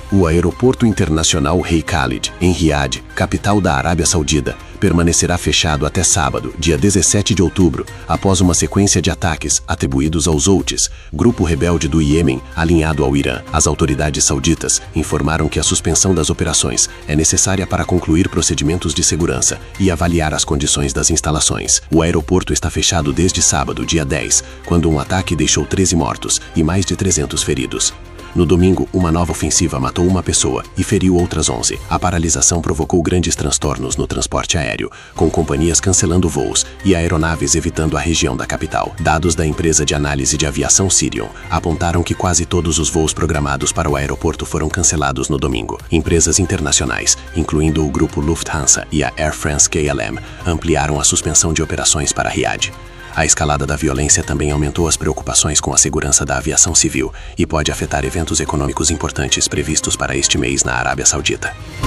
O aeroporto internacional Rei Khalid, em Riad, capital da Arábia Saudita, permanecerá fechado até sábado, dia 17 de outubro, após uma sequência de ataques atribuídos aos Houthis, grupo rebelde do Iêmen alinhado ao Irã. As autoridades sauditas informaram que a suspensão das operações é necessária para concluir procedimentos de segurança e avaliar as condições das instalações. O aeroporto está fechado desde sábado, dia 10, quando um ataque deixou 13 mortos e mais de 300 feridos. No domingo, uma nova ofensiva matou uma pessoa e feriu outras 11. A paralisação provocou grandes transtornos no transporte aéreo, com companhias cancelando voos e aeronaves evitando a região da capital. Dados da empresa de análise de aviação Sirion apontaram que quase todos os voos programados para o aeroporto foram cancelados no domingo. Empresas internacionais, incluindo o grupo Lufthansa e a Air France KLM, ampliaram a suspensão de operações para Riad. A escalada da violência também aumentou as preocupações com a segurança da aviação civil e pode afetar eventos econômicos importantes previstos para este mês na Arábia Saudita.